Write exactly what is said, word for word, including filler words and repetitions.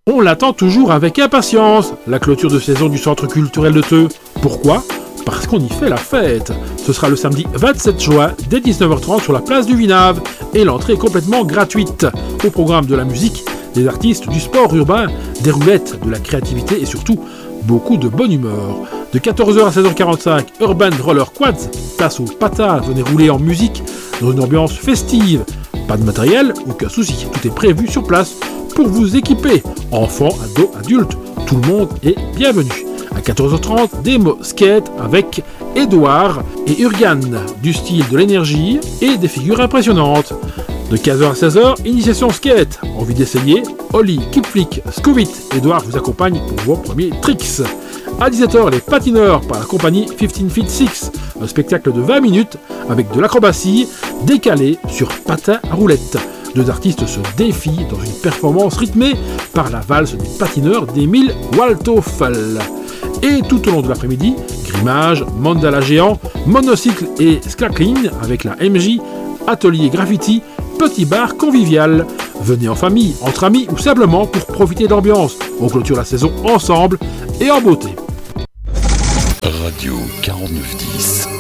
On l'attend toujours avec impatience, la clôture de saison du Centre culturel de Theux. Pourquoi ? Parce qu'on y fait la fête. Ce sera le samedi vingt-sept juin dès dix-neuf heures trente sur la place du Vinave et l'entrée est complètement gratuite. Au programme de la musique, des artistes du sport urbain, des roulettes, de la créativité et surtout beaucoup de bonne humeur. De quatorze heures à seize heures quarante-cinq, Urban Roller Quads, place aux patins, venez rouler en musique dans une ambiance festive. Pas de matériel, aucun souci, tout est prévu sur place pour vous équiper. Enfants, ados, adultes, tout le monde est bienvenu. À quatorze heures trente, démo skate avec Edouard et Urgan, du style de l'énergie et des figures impressionnantes. De quinze heures à seize heures, initiation skate. Envie d'essayer ? Ollie, kickflip, scoovit. Edouard vous accompagne pour vos premiers tricks. À dix-sept heures, les patineurs par la compagnie quinze feet six. Un spectacle de vingt minutes avec de l'acrobatie décalée sur patin à roulettes. Deux artistes se défient dans une performance rythmée par la valse des patineurs d'Émile Waldteufel. Et tout au long de l'après-midi, grimage, mandala géant, monocycle et slackline avec la M J, atelier graffiti, petit bar convivial. Venez en famille, entre amis ou simplement pour profiter d'ambiance. On clôture la saison ensemble et en beauté. Radio quarante-neuf dix.